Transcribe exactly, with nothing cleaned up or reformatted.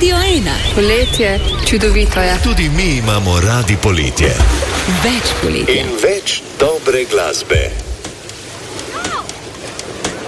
Radio ena. Poletje, čudovito je. Tudi mi imamo radi poletje. Več poletja. In več dobre glasbe.